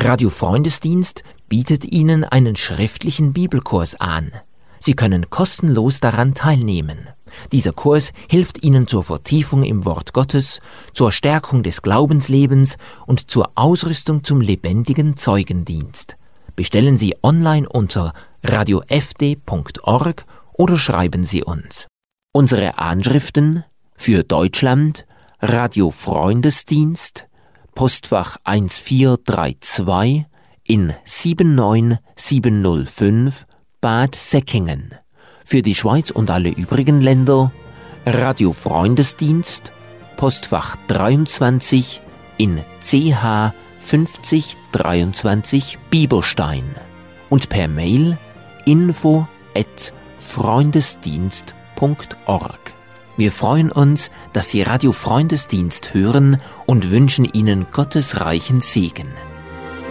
Radio Freundesdienst bietet Ihnen einen schriftlichen Bibelkurs an. Sie können kostenlos daran teilnehmen. Dieser Kurs hilft Ihnen zur Vertiefung im Wort Gottes, zur Stärkung des Glaubenslebens und zur Ausrüstung zum lebendigen Zeugendienst. Bestellen Sie online unter radiofd.org oder schreiben Sie uns. Unsere Anschriften für Deutschland: Radio Freundesdienst, Postfach 1432 in 79705 Bad Säckingen. Für die Schweiz und alle übrigen Länder: Radio Freundesdienst, Postfach 23 in CH 5023 Bieberstein und per Mail info@freundesdienst.org. Wir freuen uns, dass Sie Radio Freundesdienst hören und wünschen Ihnen Gottes reichen Segen.